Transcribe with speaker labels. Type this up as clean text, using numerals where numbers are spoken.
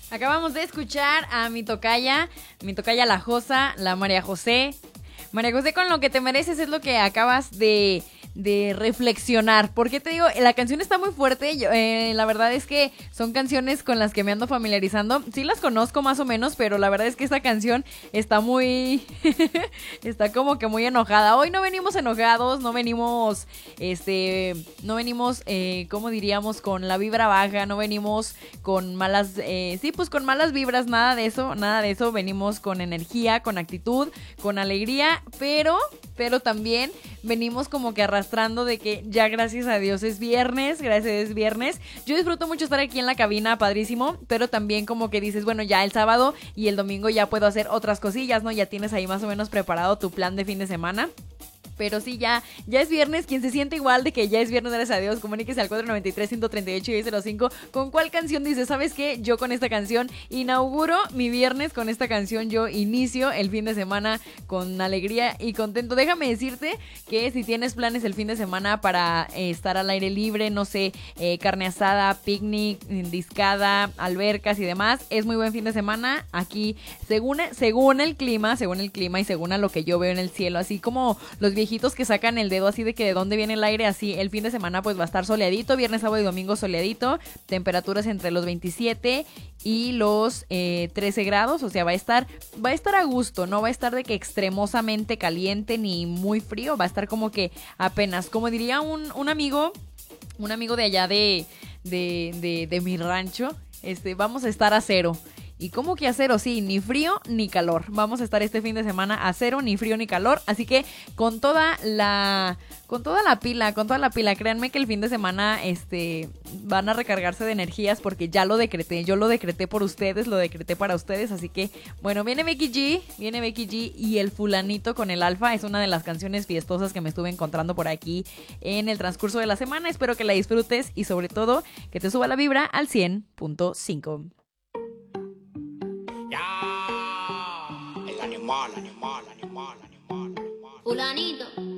Speaker 1: Acabamos de escuchar a mi tocaya la Josa, la María José. María José, con lo que te mereces es lo que acabas de reflexionar. Porque te digo, la canción está muy fuerte. La verdad es que son canciones con las que me ando familiarizando. Sí las conozco más o menos, pero la verdad es que esta canción está muy... está como que muy enojada. Hoy no venimos enojados, no venimos, ¿cómo diríamos? Con la vibra baja, no venimos con malas, pues con malas vibras, nada de eso. Venimos con energía, con actitud, con alegría, pero también venimos como que arrastrando de que ya gracias a Dios es viernes. Yo disfruto mucho estar aquí en la cabina, padrísimo, pero también como que dices, bueno, ya el sábado y el domingo ya puedo hacer otras cosillas, ¿no? Ya tienes ahí más o menos preparado tu plan de fin de semana. Pero sí, ya es viernes. Quien se siente igual de que ya es viernes, gracias a Dios, comuníquese al 493-138-1005. ¿Con cuál canción dice? ¿Sabes qué? Yo con esta canción inauguro mi viernes, con esta canción yo inicio el fin de semana con alegría y contento. Déjame decirte que si tienes planes el fin de semana para estar al aire libre, no sé, carne asada, picnic, discada, albercas y demás, es muy buen fin de semana. Aquí, según el clima y según a lo que yo veo en el cielo, así como los viejitos que sacan el dedo así de que de dónde viene el aire, así el fin de semana pues va a estar soleadito, viernes, sábado y domingo soleadito, temperaturas entre los 27 y los 13 grados, o sea, va a estar a gusto, no va a estar de que extremosamente caliente ni muy frío, va a estar como que apenas, como diría un amigo de allá de mi rancho, vamos a estar a cero. ¿Y cómo que a cero? Sí, ni frío ni calor. Vamos a estar este fin de semana a cero, ni frío ni calor. Así que con toda la pila, créanme que el fin de semana van a recargarse de energías porque ya lo decreté. Yo lo decreté por ustedes, lo decreté para ustedes. Así que, bueno, viene Becky G y el fulanito con el alfa. Es una de las canciones fiestosas que me estuve encontrando por aquí en el transcurso de la semana. Espero que la disfrutes y sobre todo que te suba la vibra al 100.5.
Speaker 2: Ya, el animal.
Speaker 3: Fulanito,